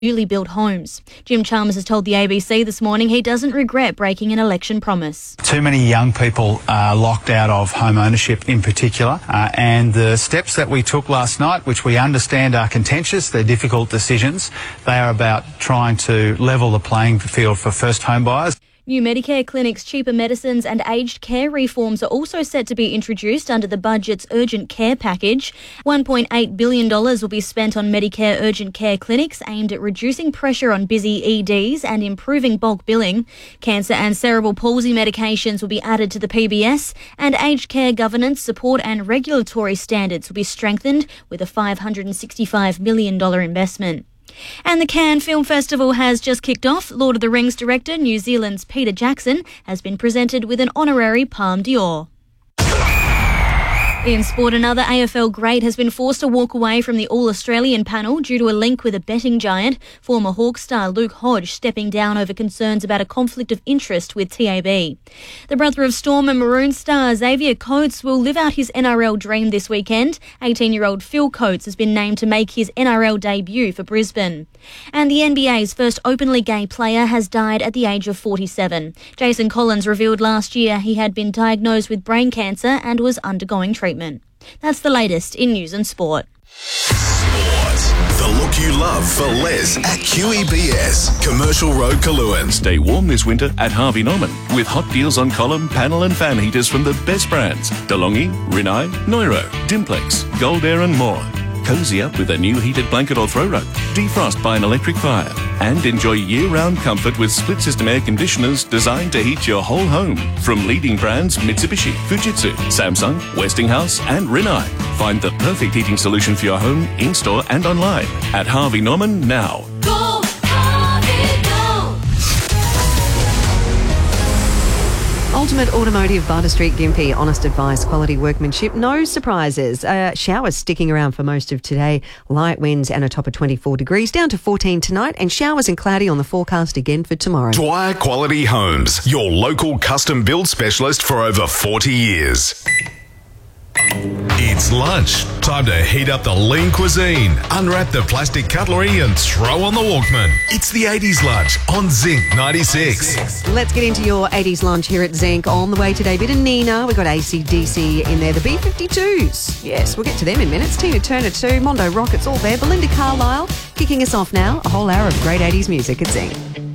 newly built homes. Jim Chalmers has told the ABC this morning he doesn't regret breaking an election promise. Too many young people are locked out of home ownership in particular, and the steps that we took last night, which we understand are contentious, they're difficult decisions, they are about trying to level the playing field for first home buyers. New Medicare clinics, cheaper medicines and aged care reforms are also set to be introduced under the budget's urgent care package. $1.8 billion will be spent on Medicare urgent care clinics aimed at reducing pressure on busy EDs and improving bulk billing. Cancer and cerebral palsy medications will be added to the PBS, and aged care governance, support and regulatory standards will be strengthened with a $565 million investment. And the Cannes Film Festival has just kicked off. Lord of the Rings director, New Zealand's Peter Jackson, has been presented with an honorary Palme d'Or. In sport, another AFL great has been forced to walk away from the All-Australian panel due to a link with a betting giant. Former Hawk star Luke Hodge stepping down over concerns about a conflict of interest with TAB. The brother of Storm and Maroon star Xavier Coates will live out his NRL dream this weekend. 18-year-old Phil Coates has been named to make his NRL debut for Brisbane. And the NBA's first openly gay player has died at the age of 47. Jason Collins revealed last year he had been diagnosed with brain cancer and was undergoing treatment. That's the latest in news and sport. Sport. The look you love for less at QEBS, Commercial Road, Coolangatta. Stay warm this winter at Harvey Norman with hot deals on column, panel and fan heaters from the best brands. DeLonghi, Rinnai, Neuro, Dimplex, Gold Air and more. Cozy up with a new heated blanket or throw rug. Defrost by an electric fire. And enjoy year-round comfort with split-system air conditioners designed to heat your whole home. From leading brands Mitsubishi, Fujitsu, Samsung, Westinghouse and Rinnai. Find the perfect heating solution for your home, in-store and online at Harvey Norman now. Go, Harvey, go! Ultimate Automotive, Barter Street, Gympie. Honest advice, quality workmanship, no surprises. Showers sticking around for most of today. Light winds and a top of 24 degrees, down to 14 tonight, and showers and cloudy on the forecast again for tomorrow. Dwyer Quality Homes, your local custom build specialist for over 40 years. It's lunch. Time to heat up the lean cuisine, unwrap the plastic cutlery and throw on the Walkman. It's the 80s lunch on Zinc 96. Let's get into your 80s lunch here at Zinc. On the way today, bit of Nina. We've got AC/DC in there. The B-52s. Yes, we'll get to them in minutes. Tina Turner too. Mondo Rockets all there. Belinda Carlisle kicking us off now. A whole hour of great 80s music at Zinc.